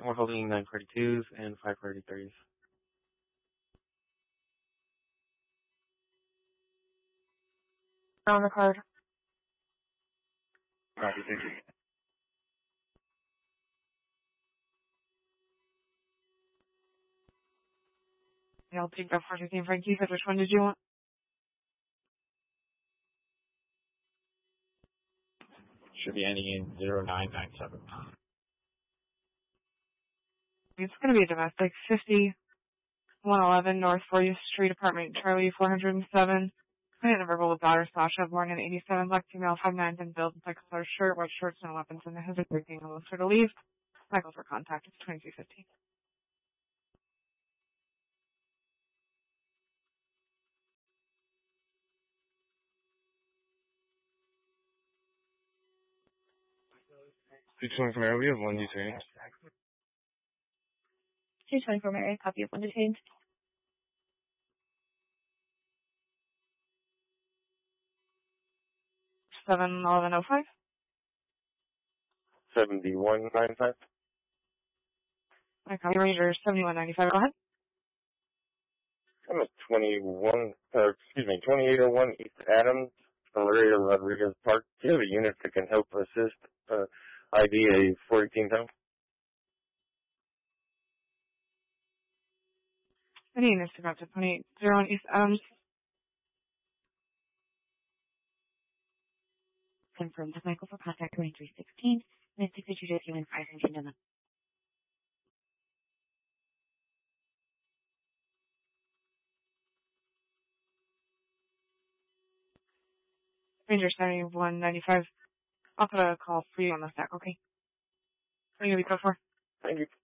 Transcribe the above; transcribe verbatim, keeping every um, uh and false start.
We're holding nine forty-twos and five forty-threes. On the card. Copy, thank you. Yeah, I'll take that four fifteen Frankie. Which one did you want? Should be ending in zero nine nine seven. It's going to be a domestic. fifty, one eleven North fortieth Street, apartment Charlie, four oh seven. Client number Gold daughter Sasha, born in eighty-seven, black female, five nines and build, black color shirt, white shorts, no weapons in the hands, everything almost her to leave. Michael for contact. It's twenty-two fifty. two twenty-four Mary, we have one detained. two twenty-four Mary, copy of one detained. seven eleven oh five. seventy-one ninety-five. My copy Ranger seventy-one ninety-five. Go ahead. I'm at twenty-one, uh, excuse me, twenty-eight oh one East Adams, Valeria Rodriguez Park. Do you have a unit that can help assist, uh, I D a four eighteen pound? Any units to go to twenty-eight oh one East Adams. Confirmed. Michael for contact twenty-three sixteen. And it's six two two and five hundred in the Ranger seventy-one ninety-five. I'll put a call for you on the stack, okay? What are you going to be code for? Thank you.